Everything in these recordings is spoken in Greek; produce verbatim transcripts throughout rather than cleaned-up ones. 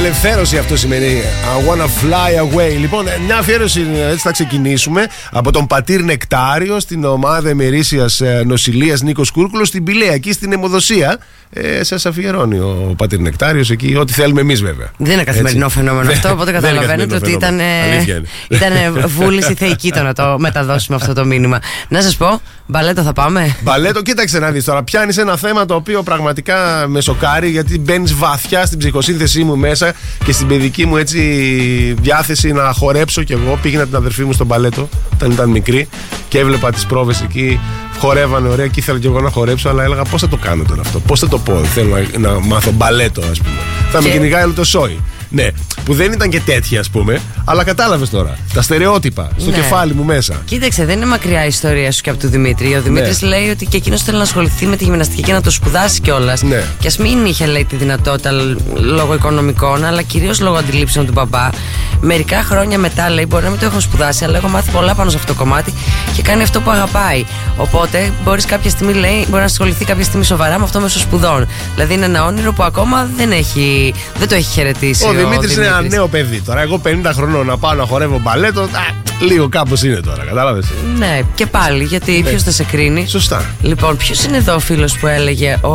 απελευθέρωση αυτό σημαίνει. I wanna fly away. Λοιπόν, μια αφιέρωση, έτσι θα ξεκινήσουμε. Από τον Πατήρ Νεκτάριο στην ομάδα ημερήσιας νοσηλείας Νίκος Κούρκουλος στην Πηλαία, εκεί στην Αιμοδοσία. Ε, σας αφιερώνει ο Πατήρ Νεκτάριος εκεί, ό,τι θέλουμε εμείς βέβαια. Δεν είναι καθημερινό έτσι φαινόμενο αυτό, οπότε καταλαβαίνετε ότι ήταν, ήταν βούληση θεϊκή το να το μεταδώσουμε αυτό το μήνυμα. Να σας πω, μπαλέτο θα πάμε. Μπαλέτο, κοίταξε να δεις τώρα. Πιάνεις ένα θέμα το οποίο πραγματικά με σοκάρει, γιατί μπαίνεις βαθιά στην ψυχοσύνθεσή μου μέσα και στην παιδική μου έτσι διάθεση να χορέψω κι εγώ. Πήγαινα την αδερφή μου στο μπαλέτο όταν ήταν μικρή και έβλεπα τις πρόβες εκεί. Χορεύανε ωραία και ήθελα και εγώ να χορέψω, αλλά έλεγα πώς θα το κάνω τώρα αυτό, πώς θα το πω. Θέλω να, να μάθω μπαλέτο, ας πούμε. Θα και... με κυνηγάει όλο το σόι. Ναι, που δεν ήταν και τέτοια, ας πούμε, αλλά κατάλαβες τώρα. Τα στερεότυπα στο ναι. κεφάλι μου μέσα. Κοίταξε, δεν είναι μακριά η ιστορία σου και από τον Δημήτρη. Ο Δημήτρης ναι. λέει ότι και εκείνος θέλει να ασχοληθεί με τη γυμναστική και να το σπουδάσει κιόλας. Ναι. Και ας μην είχε, λέει, τη δυνατότητα λόγω οικονομικών, αλλά κυρίως λόγω αντιλήψεων του μπαμπά. Μερικά χρόνια μετά, λέει, μπορεί να μην το έχω σπουδάσει, αλλά έχω μάθει πολλά πάνω σε αυτό το κομμάτι και κάνει αυτό που αγαπάει. Οπότε μπορεί κάποια στιγμή, λέει, μπορεί να ασχοληθεί κάποια στιγμή σοβαρά με αυτό μέσω σπουδών. Δηλαδή είναι ένα όνειρο που ακόμα δεν, έχει, δεν το έχει χαιρετήσει. Ο Δημήτρης είναι ένα νέο παιδί τώρα. Εγώ πενήντα χρονών να πάω να χορεύω μπαλέτο, α, λίγο κάπως είναι τώρα, κατάλαβες. Ναι, και πάλι, γιατί ναι. ποιος θα σε κρίνει. Σωστά. Λοιπόν, ποιος είναι εδώ ο φίλος που έλεγε, ο,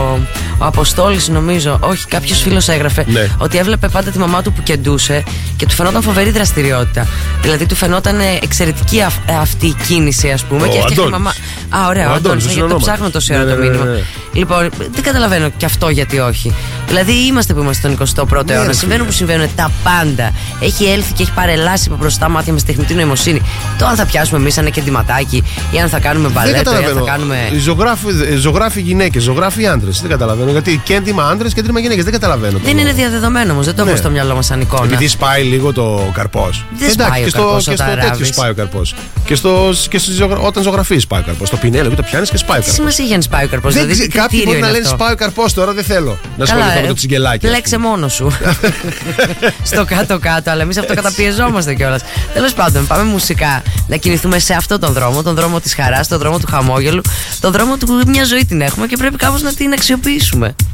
ο Αποστόλης νομίζω, όχι, κάποιος φίλος έγραφε ναι. ότι έβλεπε πάντα τη μαμά του που κεντούσε και του φαινόταν φοβερή δραστηριότητα. Δηλαδή του φαινόταν εξαιρετική αυ, αυτή η κίνηση, ας πούμε. Ο και έφτιαχνε η μαμά. Α, ωραία, ο Αντώνης, γιατί το ψάχνω τόση ώρα ναι, το μήνυμα. Ναι, ναι, ναι. Λοιπόν, δεν καταλαβαίνω και αυτό γιατί όχι. Δηλαδή είμαστε που είμαστε στον εικοστό πρώτο αιώνα. Συμβαίνουν που συμβαίνουν τα πάντα. Έχει έλθει και έχει παρελάσει από μπροστά μάτια με τεχνητή νοημοσύνη. Το αν θα πιάσουμε εμείς ένα κεντηματάκι ή αν θα κάνουμε μπαλέτο ή αν θα κάνουμε. Ζωγράφοι, ζωγράφοι γυναίκες, ζωγράφοι άντρες. Δεν καταλαβαίνω. Γιατί κέντημα άντρες, κέντημα γυναίκες. Δεν καταλαβαίνω. Δεν είναι διαδεδομένο όμως. Δεν το έχω ναι. στο μυαλό μας σαν εικόνα. Επειδή σπάει λίγο το καρπός. Δεν σπάει ο καρπός. Και στο τέτοιο σπάει ο καρπός. Και όταν ζωγραφεί σπάει ο καρπός. Στο πινέλο και το πιάνει και σπάει ο καρπός. Τι σημασία είχε να σπάει ο καρπός. Κάποιοι μπορεί να λένε σπάει ο καρπός τώρα, δεν θέλω να ασχοληθώ με το τσιγκελάκι. Λέξε μόνο σου. Στο κάτω-κάτω, αλλά εμείς αυτό καταπιεζόμαστε κιόλας. Τέλος πάντων, πάμε μουσικά να κινηθούμε σε αυτόν τον δρόμο, τον δρόμο της χαράς, τον δρόμο του χαμόγελου, τον δρόμο του μια ζωή την έχουμε και πρέπει κάπως να την αξιοποιήσουμε.